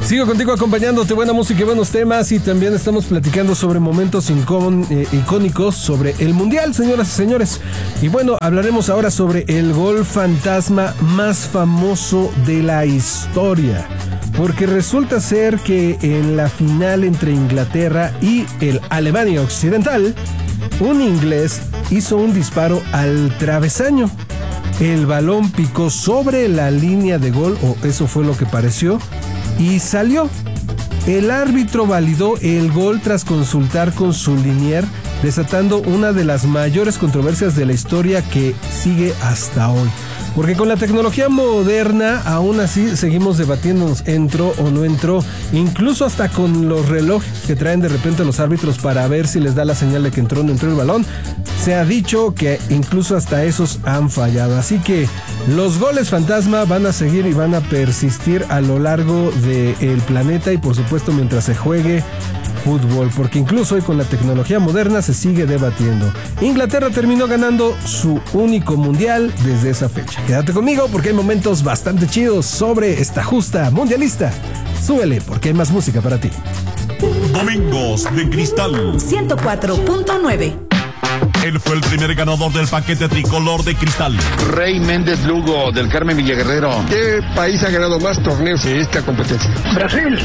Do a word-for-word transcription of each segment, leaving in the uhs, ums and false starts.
Sigo contigo acompañándote, buena música y buenos temas, y también estamos platicando sobre momentos incón, eh, icónicos sobre el Mundial, señoras y señores. Y bueno, hablaremos ahora sobre el gol fantasma más famoso de la historia, porque resulta ser que en la final entre Inglaterra y el Alemania Occidental, un inglés hizo un disparo al travesaño. El balón picó sobre la línea de gol, o eso fue lo que pareció, y salió. El árbitro validó el gol tras consultar con su linier, desatando una de las mayores controversias de la historia que sigue hasta hoy. Porque con la tecnología moderna, aún así seguimos debatiéndonos, entró o no entró, incluso hasta con los relojes que traen de repente los árbitros para ver si les da la señal de que entró o no entró el balón. Se ha dicho que incluso hasta esos han fallado. Así que los goles fantasma van a seguir y van a persistir a lo largo del planeta, y por supuesto mientras se juegue fútbol, porque incluso hoy con la tecnología moderna se sigue debatiendo. Inglaterra terminó ganando su único mundial desde esa fecha. Quédate conmigo porque hay momentos bastante chidos sobre esta justa mundialista. Súbele porque hay más música para ti. Domingos de Cristal ciento cuatro punto nueve. Él fue el primer ganador del paquete tricolor de Cristal. Rey Méndez Lugo, del Carmen Villaguerrero. ¿Qué país ha ganado más torneos en esta competencia? Brasil.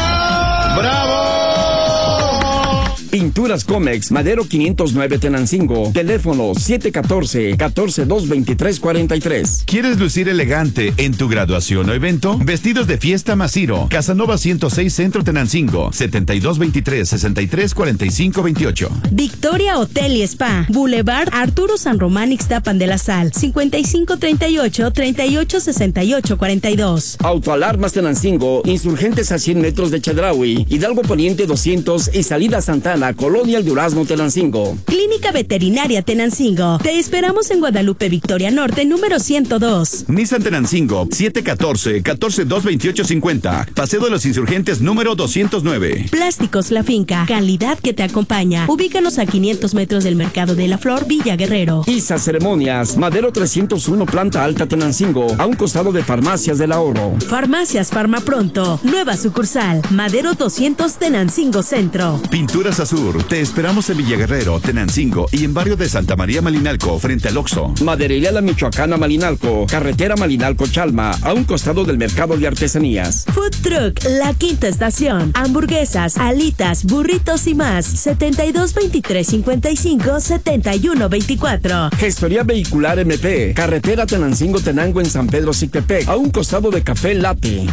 ¡Bravo! Pinturas Comex, Madero quinientos nueve Tenancingo. Teléfono siete uno cuatro, uno cuatro dos, dos tres cuatro tres. ¿Quieres lucir elegante en tu graduación o evento? Vestidos de fiesta Masiro. Casanova ciento seis Centro Tenancingo. setenta y dos veintitrés, sesenta y tres cuarenta y cinco veintiocho. Victoria Hotel y Spa. Boulevard Arturo San Román Ixtapan de la Sal. cincuenta y cinco treinta y ocho, treinta y ocho sesenta y ocho cuarenta y dos. Autoalarmas Tenancingo. Insurgentes a cien metros de Chedraui. Hidalgo Poniente doscientos y Salida Santana. Colonia El Durazno, Tenancingo. Clínica Veterinaria Tenancingo. Te esperamos en Guadalupe Victoria Norte, número ciento dos. Nissan Tenancingo, siete uno cuatro, uno cuatro dos, veintiocho cincuenta. Paseo de los Insurgentes, número doscientos nueve. Plásticos La Finca. Calidad que te acompaña. Ubícanos a quinientos metros del Mercado de la Flor, Villa Guerrero. Isa Ceremonias. Madero trescientos uno, Planta Alta, Tenancingo. A un costado de Farmacias del Ahorro. Farmacias Farma Pronto. Nueva sucursal. Madero doscientos, Tenancingo Centro. Pinturas Azul. Te esperamos en Villaguerrero, Tenancingo y en barrio de Santa María Malinalco, frente al Oxxo. Maderería La Michoacana Malinalco, carretera Malinalco-Chalma, a un costado del Mercado de Artesanías. Food Truck La Quinta Estación. Hamburguesas, alitas, burritos y más. setenta y dos veintitrés cincuenta y cinco, setenta y uno veinticuatro. Gestoría Vehicular M P, carretera Tenancingo-Tenango en San Pedro Cictepec, a un costado de Café Latte.